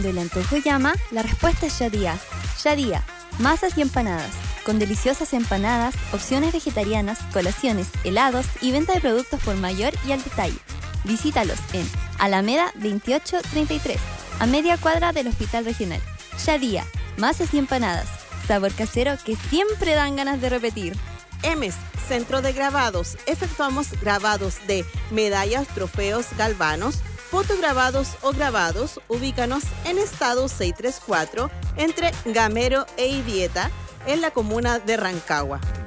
cuando el antojo llama, la respuesta es Yadía. Yadía, masas y empanadas. Con deliciosas empanadas, opciones vegetarianas, colaciones, helados y venta de productos por mayor y al detalle. Visítalos en Alameda 2833, a media cuadra del Hospital Regional. Yadía, masas y empanadas. Sabor casero que siempre dan ganas de repetir. EMES, Centro de Grabados. Efectuamos grabados de medallas, trofeos, galvanos, fotograbados o grabados. Ubícanos en estado 634, entre Gamero e Ibieta, en la comuna de Rancagua.